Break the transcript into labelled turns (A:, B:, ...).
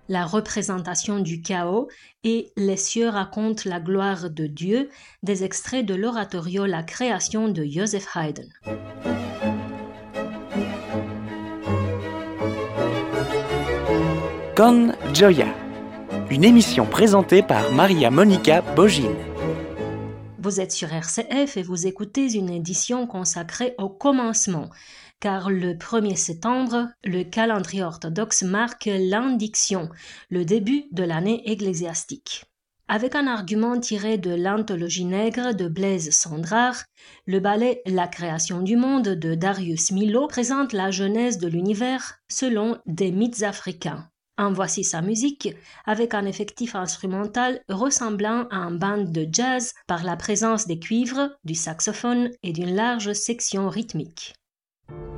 A: la représentation du chaos et Les cieux racontent la gloire de Dieu, des extraits de l'oratorio La création de Joseph Haydn.
B: Con Gioia, une émission présentée par Maria Monica Bogin.
A: Vous êtes sur RCF et vous écoutez une édition consacrée au commencement, car le 1er septembre, le calendrier orthodoxe marque l'indiction, le début de l'année ecclésiastique. Avec un argument tiré de l'Anthologie nègre de Blaise Cendrars, le ballet La création du monde de Darius Milhaud présente la genèse de l'univers selon des mythes africains. En voici sa musique, avec un effectif instrumental ressemblant à un band de jazz par la présence des cuivres, du saxophone et d'une large section rythmique.